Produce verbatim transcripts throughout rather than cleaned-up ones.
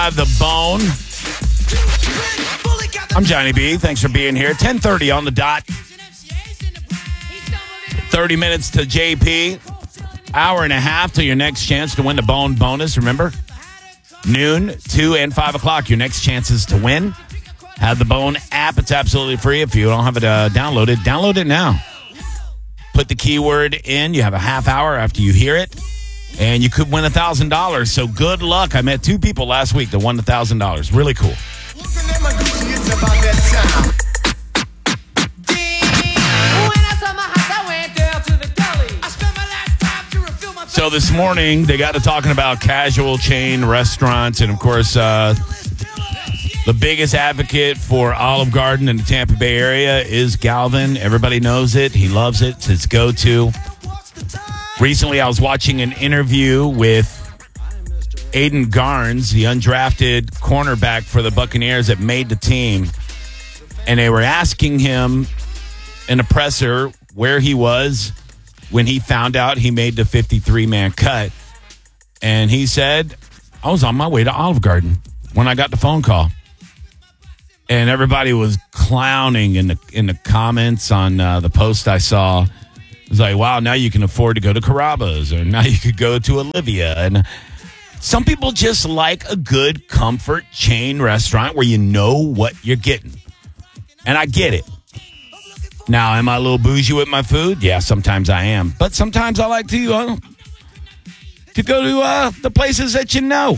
The Bone. I'm Johnny B. Thanks for being here. ten thirty on the dot. thirty minutes to J P. Hour and a half till your next chance to win the Bone bonus. Remember, noon, two, and five o'clock. Your next chances to win. Have the Bone app. It's absolutely free. If you don't have it uh, downloaded, download it now. Put the keyword in. You have a half hour after you hear it. And you could win one thousand dollars. So good luck. I met two people last week that won one thousand dollars. Really cool. So this morning, they got to talking about casual chain restaurants. And, of course, uh, the biggest advocate for Olive Garden in the Tampa Bay area is Galvin. Everybody knows it. He loves it. It's his go-to. Recently, I was watching an interview with Aiden Garnes, the undrafted cornerback for the Buccaneers that made the team. And they were asking him in a presser where he was when he found out he made the fifty-three man cut. And he said, I was on my way to Olive Garden when I got the phone call. And everybody was clowning in the in the comments on uh, the post I saw. It's like, wow, now you can afford to go to Carrabba's, or now you could go to Olivia. And some people just like a good comfort chain restaurant where you know what you're getting. And I get it. Now, am I a little bougie with my food? Yeah, sometimes I am. But sometimes I like to, uh, to go to uh, the places that you know.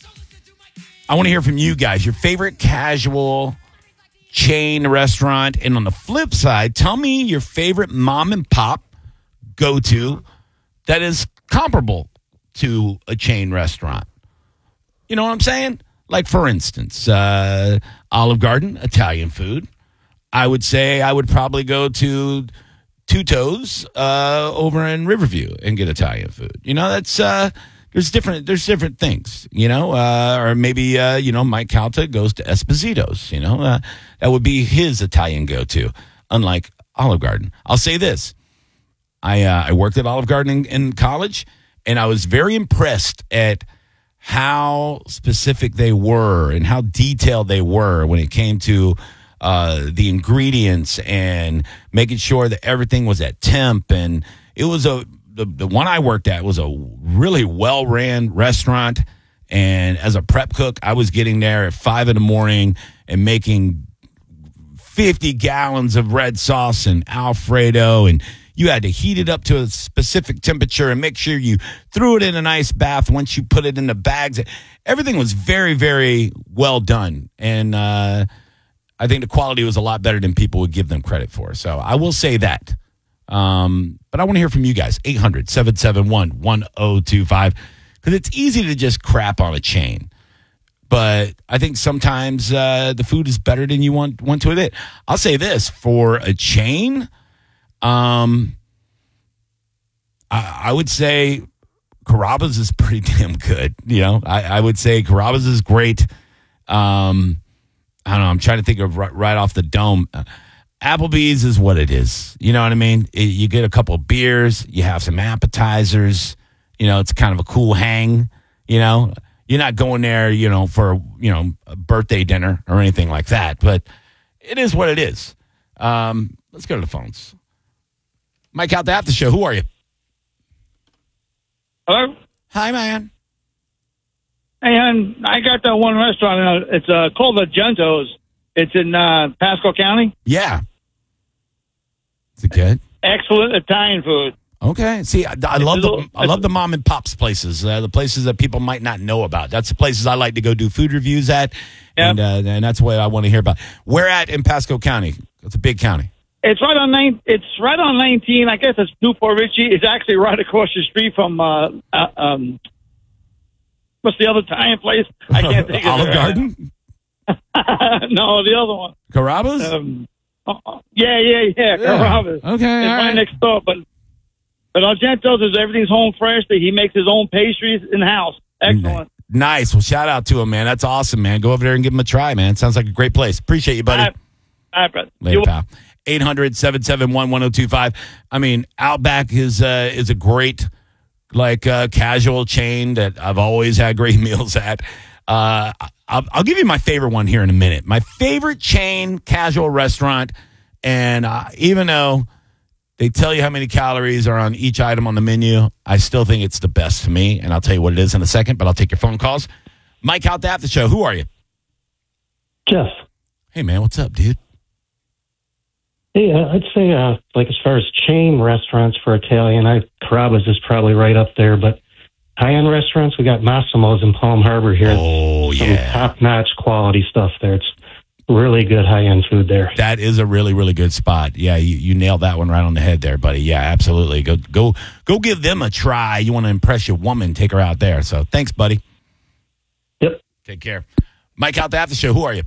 I want to hear from you guys. Your favorite casual chain restaurant. And on the flip side, tell me your favorite mom and pop go-to that is comparable to a chain restaurant. You know what I'm saying? Like, for instance, uh, Olive Garden, Italian food. I would say I would probably go to Two Toes uh, over in Riverview and get Italian food. You know, that's uh, there's different there's different things. You know, uh, or maybe uh, you know Mike Calta goes to Esposito's. You know, uh, that would be his Italian go-to. Unlike Olive Garden, I'll say this. I uh, I worked at Olive Garden in, in college, and I was very impressed at how specific they were and how detailed they were when it came to uh, the ingredients and making sure that everything was at temp. And it was a the, the one I worked at was a really well-ran restaurant. And as a prep cook, I was getting there at five in the morning and making fifty gallons of red sauce and Alfredo, and you had to heat it up to a specific temperature and make sure you threw it in an ice bath once you put it in the bags. Everything was very, very well done. And uh, I think the quality was a lot better than people would give them credit for. So I will say that. Um, but I want to hear from you guys. eight hundred, seven seven one, one oh two five. Because it's easy to just crap on a chain. But I think sometimes uh, the food is better than you want, want to admit. I'll say this. For a chain... Um, I, I would say Carrabba's is pretty damn good. You know, I, I would say Carrabba's is great. Um, I don't know. I'm trying to think of right, right off the dome. Uh, Applebee's is what it is. You know what I mean? It, you get a couple of beers, you have some appetizers. You know, it's kind of a cool hang. You know, you're not going there, you know, for, you know, a birthday dinner or anything like that. But it is what it is. Um, let's go to the phones. Mike out the after show. Who are you? Hello? Hi, man. Hey, hon, I got that one restaurant. Uh, it's uh, called the Gentos. It's in uh, Pasco County. Yeah. Is it good? Excellent Italian food. Okay. See, I, I love the I love the mom and pops places, uh, the places that people might not know about. That's the places I like to go do food reviews at, yep. and uh, and that's what I want to hear about. Where at in Pasco County? It's a big county. It's right on nine. It's right on nineteen. I guess it's Newport Richie. It's actually right across the street from uh, uh, um, what's the other Italian place? I can't think of it. Olive Garden. No, the other one. Carrabba's. Um, uh, yeah, yeah, yeah. Carrabba's. Okay, it's right. right next door. But but Argento's is everything's home fresh. He makes his own pastries in the house. Excellent. Nice. Well, shout out to him, man. That's awesome, man. Go over there and give him a try, man. Sounds like a great place. Appreciate you, buddy. All right, All right brother. Later, pal. eight hundred, seven seven one, one oh two five. I mean, Outback is uh, is a great, like, uh, casual chain that I've always had great meals at. Uh, I'll, I'll give you my favorite one here in a minute. My favorite chain casual restaurant, and uh, even though they tell you how many calories are on each item on the menu, I still think it's the best to me, and I'll tell you what it is in a second, but I'll take your phone calls. Mike out the after show. Who are you? Jeff. Hey, man, what's up, dude? Hey, uh, I'd say, uh, like, as far as chain restaurants for Italian, I Carrabba's is probably right up there, but high-end restaurants, we got Massimo's in Palm Harbor here. Oh, Some yeah. top-notch quality stuff there. It's really good high-end food there. That is a really, really good spot. Yeah, you, you nailed that one right on the head there, buddy. Yeah, absolutely. Go go, go give them a try. You want to impress your woman, take her out there. So thanks, buddy. Yep. Take care. Mike out the after show. Who are you?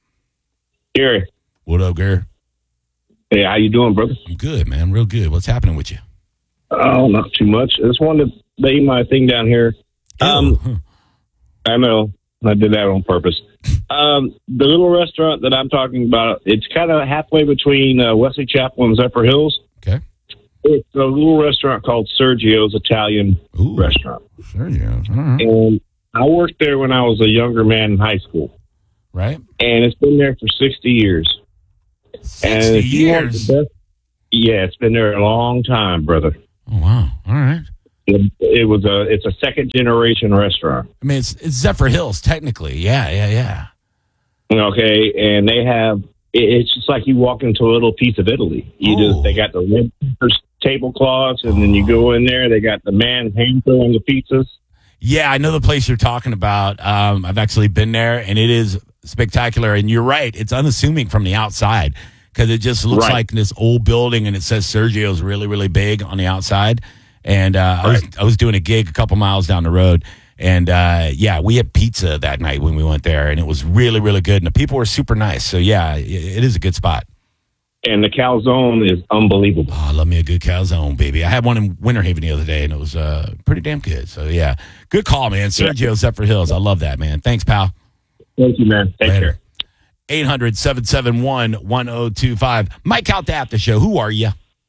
Gary. What up, Gary? Hey, how you doing, brother? I'm good, man. Real good. What's happening with you? Oh, not too much. I just wanted to lay my thing down here. Um, I know. I did that on purpose. Um, the little restaurant that I'm talking about, it's kind of halfway between uh, Wesley Chapel and Zephyr Hills. Okay. It's a little restaurant called Sergio's Italian Ooh, Restaurant. Sergio's. All right. And I worked there when I was a younger man in high school. Right. And it's been there for sixty years. sixty and if you want years? the best, yeah, it's been there a long time, brother. Oh, wow. All right. It, it was a it's a second generation restaurant. I mean, it's, it's Zephyr Hills, technically. Yeah, yeah, yeah. Okay, and they have it, it's just like you walk into a little piece of Italy. You Oh. just they got the red tablecloths, and then you go in there. They got the man hand throwing the pizzas. Yeah, I know the place you're talking about. Um, I've actually been there, and it is spectacular. And you're right; it's unassuming from the outside because it just looks Right. like this old building, and it says Sergio's really, really big on the outside. And uh, I was Right. I was doing a gig a couple miles down the road, and uh, yeah, we had pizza that night when we went there, and it was really, really good. And the people were super nice. So yeah, it, it is a good spot. And the calzone is unbelievable. Oh, I love me a good calzone, baby. I had one in Winter Haven the other day, and it was uh, pretty damn good. So, yeah, good call, man. Sergio Zephyr Hills. I love that, man. Thanks, pal. Thank you, man. Take Later. care. eight hundred, seven seven one, one oh two five. Mike out the after show. Who are you?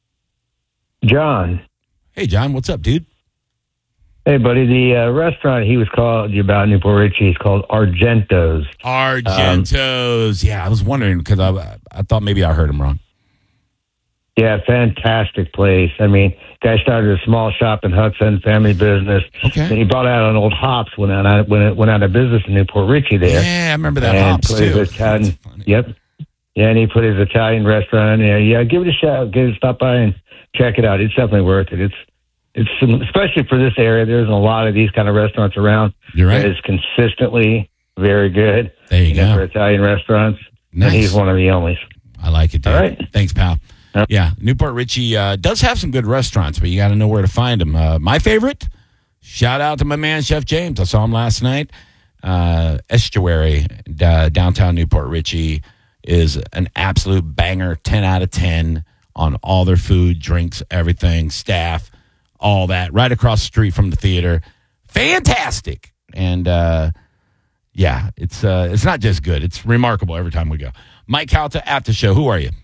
John. Hey, John. What's up, dude? Hey, buddy. The uh, restaurant he was called you about in Newport Richie is called Argento's. Argento's. yeah, I was wondering because I, I thought maybe I heard him wrong. Yeah, fantastic place. I mean, guy started a small shop in Hudson, family business. Okay. Then he bought out an old Hops when it out, when it went out of business in Newport Richie there. Yeah, I remember that and hops, put his too. Italian, That's funny. yep. Yeah, and he put his Italian restaurant in there. Yeah, give it a shot. Give it, stop by and check it out. It's definitely worth it. It's it's especially for this area. There's a lot of these kind of restaurants around. You're right. It's consistently very good. There you know, go. for Italian restaurants. Nice. And he's one of the only. I like it, dude. All right. Thanks, pal. Yep. Yeah, Newport Richie uh, does have some good restaurants, but you got to know where to find them. Uh, my favorite, shout out to my man, Chef James. I saw him last night. Uh, Estuary, uh, downtown Newport Richie, is an absolute banger, ten out of ten on all their food, drinks, everything, staff, all that, right across the street from the theater. Fantastic. And, uh, yeah, it's uh, it's not just good. It's remarkable every time we go. Mike Calta, After Show. Who are you?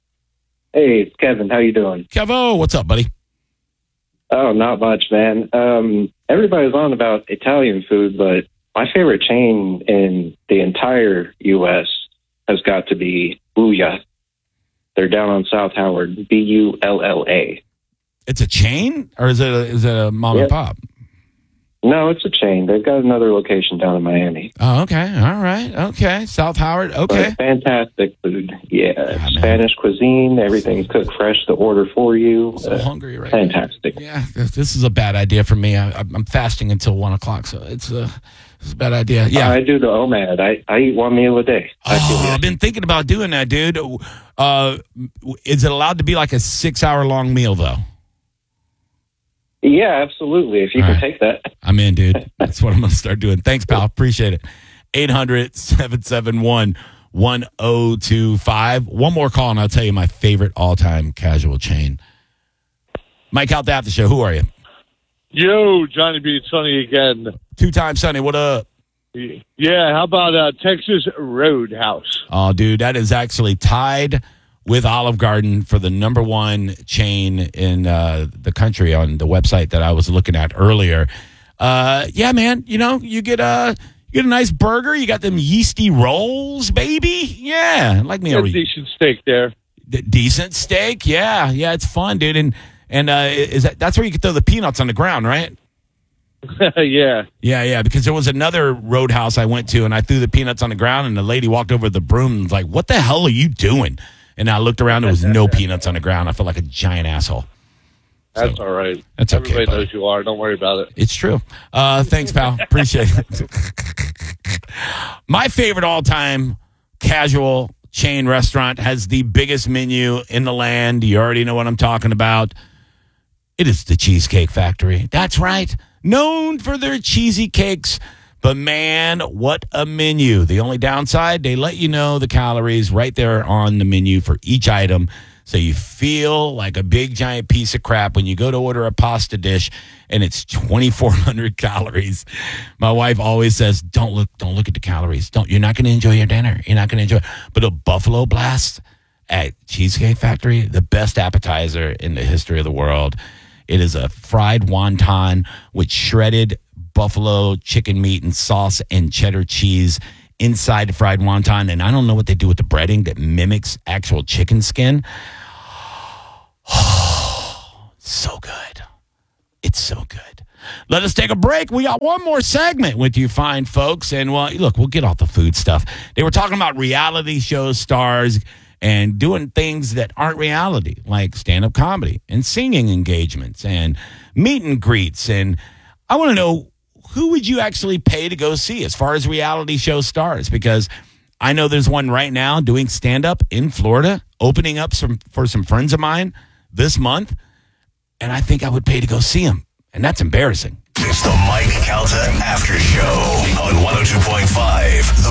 Hey, it's Kevin. How you doing? Kevo, what's up, buddy? Oh, not much, man. Um, everybody's on about Italian food, but my favorite chain in the entire U S has got to be Booyah. They're down on South Howard, B U L L A. It's a chain, or is it a, is it a mom Yep. and pop? No, it's a chain. They've got another location down in Miami. Oh, okay. All right. Okay. South Howard. Okay. But fantastic food. Yeah, man. Spanish cuisine. Everything's cooked fresh to order for you. So Uh, hungry right now. fantastic. Yeah, this, this is a bad idea for me. I, I'm fasting until one o'clock, so it's a, it's a bad idea. Yeah. I do the O M A D. I, I eat one meal a day. I feel Oh, you. I've been thinking about doing that, dude. Uh, is it allowed to be like a six-hour-long meal, though? Yeah, absolutely. If you All can right. take that. I'm in, dude. That's what I'm going to start doing. Thanks, pal. Appreciate it. eight hundred, seven seven one, one oh two five. One more call, and I'll tell you my favorite all-time casual chain. Mike out the after show. Who are you? Yo, Johnny B. It's Sonny again. Two-time Sonny. What up? Yeah, how about uh, Texas Roadhouse? Oh, dude, that is actually tied with Olive Garden for the number one chain in uh, the country on the website that I was looking at earlier. Uh, yeah, man, you know, you get uh, You get a nice burger. You got them yeasty rolls, baby. Yeah, like me. A decent steak there. D- decent steak. Yeah, yeah, it's fun, dude. And and uh, is that that's where you can throw the peanuts on the ground, right? Yeah. Yeah, yeah. Because there was another roadhouse I went to, and I threw the peanuts on the ground, and the lady walked over with the broom and was like, "What the hell are you doing?" And I looked around. There was no peanuts on the ground. I felt like a giant asshole. That's So, all right. That's okay, Everybody buddy. knows you are. Don't worry about it. It's true. Uh, thanks, pal. Appreciate it. My favorite all-time casual chain restaurant has the biggest menu in the land. You already know what I'm talking about. It is the Cheesecake Factory. That's right. Known for their cheesy cakes. But, man, what a menu. The only downside, they let you know the calories right there on the menu for each item. So you feel like a big, giant piece of crap when you go to order a pasta dish and it's twenty-four hundred calories. My wife always says, don't look don't look at the calories. Don't. You're not going to enjoy your dinner. You're not going to enjoy it. But a Buffalo Blast at Cheesecake Factory, the best appetizer in the history of the world. It is a fried wonton with shredded buffalo chicken meat and sauce and cheddar cheese inside the fried wonton. And I don't know what they do with the breading that mimics actual chicken skin. Oh, so good. It's so good. Let us take a break. We got one more segment with you fine folks. And, well, look, we'll get off the food stuff. They were talking about reality show stars and doing things that aren't reality, like stand-up comedy and singing engagements and meet and greets. And I want to know, who would you actually pay to go see as far as reality show stars? Because I know there's one right now doing stand-up in Florida, opening up some for some friends of mine this month, and I think I would pay to go see him, and that's embarrassing. It's the Mike Calta After Show on one oh two point five The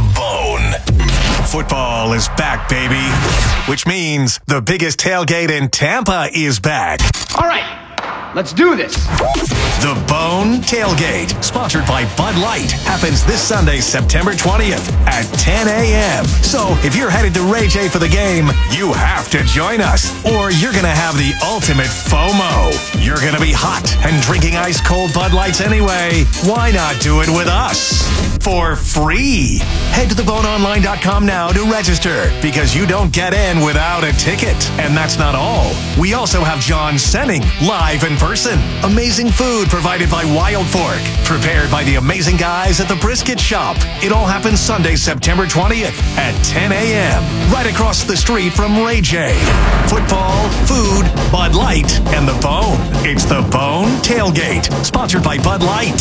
Bone. Football is back, baby, which means the biggest tailgate in Tampa is back. All right, let's do this. The Bone Tailgate, sponsored by Bud Light, happens this Sunday, September twentieth at ten a.m. So if you're headed to Ray J for the game, you have to join us, or you're going to have the ultimate FOMO. You're going to be hot and drinking ice-cold Bud Lights anyway. Why not do it with us for free? Head to the bone online dot com now to register, because you don't get in without a ticket. And that's not all. We also have John Senning live in person. Amazing food provided by Wild Fork, prepared by the amazing guys at the Brisket Shop. It all happens Sunday, September twentieth at ten a.m. right across the street from Ray J. Football, food, Bud Light, and The Bone. It's The Bone Tailgate, sponsored by Bud Light.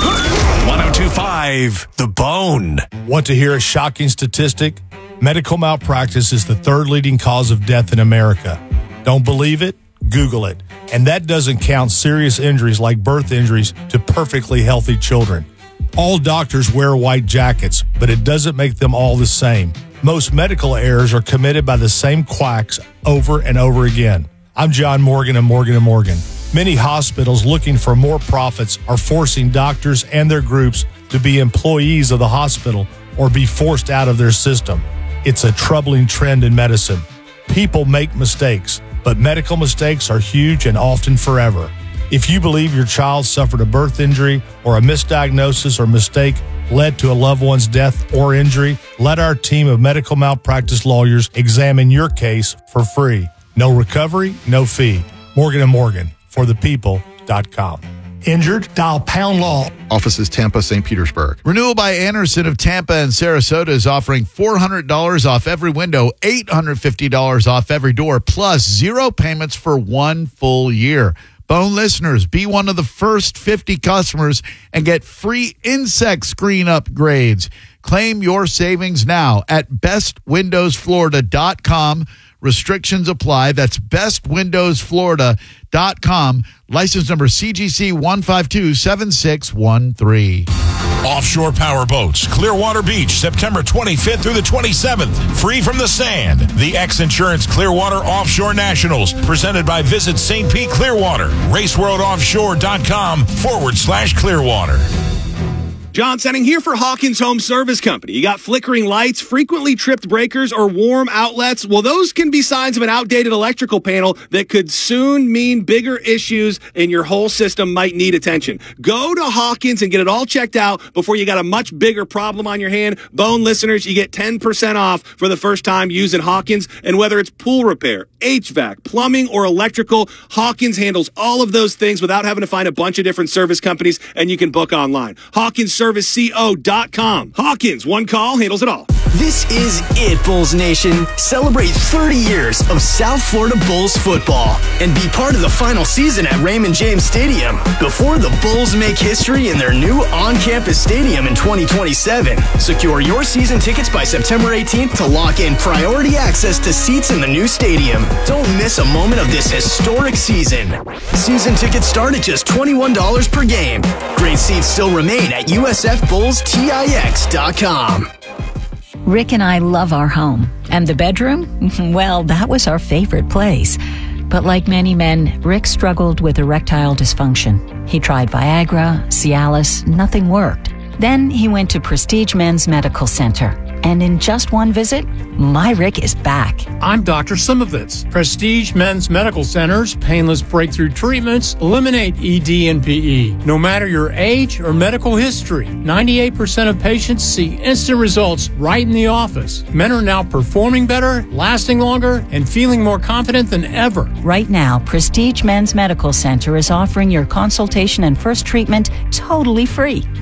one oh two point five The Bone. Want to hear a shocking statistic? Medical malpractice is the third leading cause of death in America. Don't believe it? Google it. And that doesn't count serious injuries like birth injuries to perfectly healthy children. All doctors wear white jackets, but it doesn't make them all the same. Most medical errors are committed by the same quacks over and over again. I'm John Morgan of Morgan and Morgan. Many hospitals looking for more profits are forcing doctors and their groups to be employees of the hospital or be forced out of their system. It's a troubling trend in medicine. People make mistakes, but medical mistakes are huge and often forever. If you believe your child suffered a birth injury or a misdiagnosis or mistake led to a loved one's death or injury, let our team of medical malpractice lawyers examine your case for free. No recovery, no fee. Morgan and Morgan, for the people dot com. Injured? Dial pound law. Offices Tampa, Saint Petersburg. Renewal by Anderson of Tampa and Sarasota is offering four hundred dollars off every window, eight hundred fifty dollars off every door, plus zero payments for one full year. Bone listeners, be one of the first fifty customers and get free insect screen upgrades. Claim your savings now at best windows florida dot com. Restrictions apply. That's best windows florida dot com. License number C G C one five two seven six one three. Offshore Power Boats, Clearwater Beach, September twenty-fifth through the twenty-seventh. Free from the sand. The X Insurance Clearwater Offshore Nationals, presented by Visit Saint Pete Clearwater. raceworld offshore dot com forward slash Clearwater. John Senning here for Hawkins Home Service Company. You got flickering lights, frequently tripped breakers, or warm outlets? Well, those can be signs of an outdated electrical panel that could soon mean bigger issues and your whole system might need attention. Go to Hawkins and get it all checked out before you got a much bigger problem on your hand. Bone listeners, you get ten percent off for the first time using Hawkins. And whether it's pool repair, H V A C, plumbing, or electrical, Hawkins handles all of those things without having to find a bunch of different service companies, and you can book online. Hawkins Service Co dot com. Hawkins, one call, handles it all. This is it, Bulls Nation. Celebrate thirty years of South Florida Bulls football and be part of the final season at Raymond James Stadium before the Bulls make history in their new on-campus stadium in twenty twenty-seven. Secure your season tickets by September eighteenth to lock in priority access to seats in the new stadium. Don't miss a moment of this historic season. Season tickets start at just twenty-one dollars per game. Great seats still remain at U S F Bulls Tix dot com. Rick and I love our home. And the bedroom? Well, that was our favorite place. But like many men, Rick struggled with erectile dysfunction. He tried Viagra, Cialis, nothing worked. Then he went to Prestige Men's Medical Center. And in just one visit, my Rick is back. I'm Doctor Simovitz. Prestige Men's Medical Center's painless breakthrough treatments eliminate E D and P E. No matter your age or medical history, ninety-eight percent of patients see instant results right in the office. Men are now performing better, lasting longer, and feeling more confident than ever. Right now, Prestige Men's Medical Center is offering your consultation and first treatment totally free.